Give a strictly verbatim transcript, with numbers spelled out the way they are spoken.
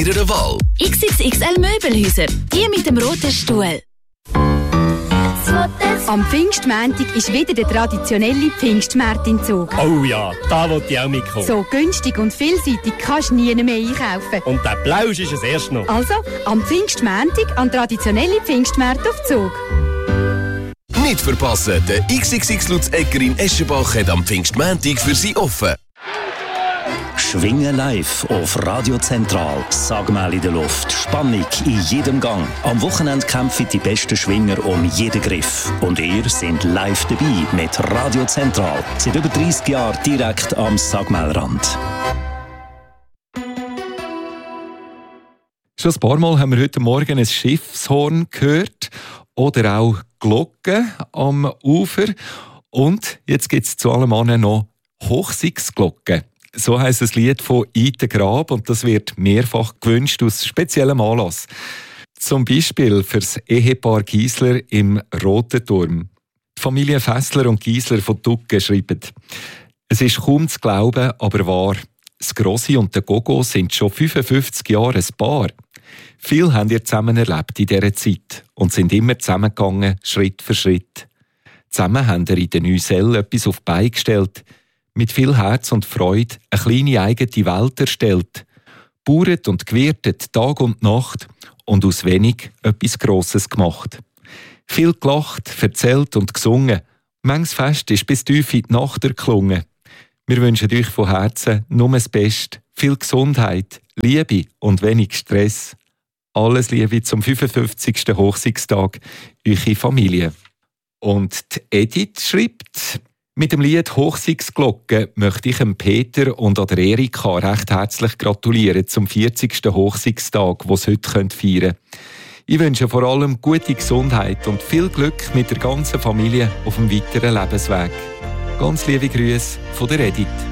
Ihrer Wahl. X X X L Möbelhäuser, die mit dem roten Stuhl. Am Pfingstmontag ist wieder der traditionelle Pfingstmarkt in Zug. Oh ja, da wollte ich auch mitkommen. So günstig und vielseitig kannst du nie mehr einkaufen. Und der Plausch ist es erst noch. Also, am Pfingstmontag an traditionelle Pfingstmärkte auf Zug. Nicht verpassen, der X X X Lutz Egger in Eschenbach hat am Pfingstmontag für Sie offen. Schwingen live auf Radio Zentral. Sagmal in der Luft. Spannung in jedem Gang. Am Wochenende kämpfen die besten Schwinger um jeden Griff. Und ihr seid live dabei mit Radio Zentral. Seit über dreissig Jahren direkt am Sagmalrand. Schon ein paar Mal haben wir heute Morgen ein Schiffshorn gehört oder auch Glocken am Ufer. Und jetzt gibt es zu allem anderen noch Hochsigsglocken. So heisst das Lied von Ite Grab und das wird mehrfach gewünscht aus speziellem Anlass. Zum Beispiel für das Ehepaar Giesler im Roten Turm. Die Familie Fessler und Giesler von Tucken schreiben: Es ist kaum zu glauben, aber wahr. Das Grossi und der Gogo sind schon fünfundfünfzig Jahre ein Paar. Viel haben ihr zusammen erlebt in dieser Zeit und sind immer zusammengegangen, Schritt für Schritt. Zusammen haben ihr in der Neusel etwas auf die Beine gestellt, mit viel Herz und Freude eine kleine eigene Welt erstellt, bauert und gewirtet Tag und Nacht und aus wenig etwas Grosses gemacht. Viel gelacht, erzählt und gesungen. Manches Fest ist bis tief in die Nacht erklungen. Wir wünschen euch von Herzen nur das Beste, viel Gesundheit, Liebe und wenig Stress. Alles Liebe zum fünfundfünfzigsten Hochsiegstag, eure Familie. Und die Edith schreibt: Mit dem Lied «Hochsiegsglocke» möchte ich dem Peter und an der Erika recht herzlich gratulieren zum vierzigsten Hochsiegstag, den sie heute feiern können. Ich wünsche vor allem gute Gesundheit und viel Glück mit der ganzen Familie auf dem weiteren Lebensweg. Ganz liebe Grüße von der Edith.